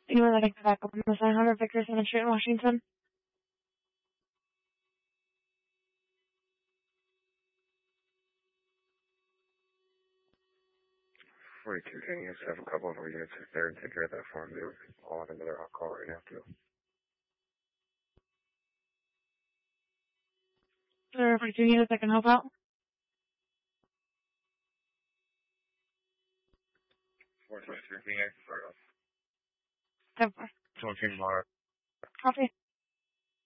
You want to back up on the 900 Vickers Street in Washington? Can you just have a couple of units there and take care of that farm, dude? I'll have another hot call right now, too. There are 42 units that can help out? 423, Phoenix, 10-4. 14 Mara. Copy.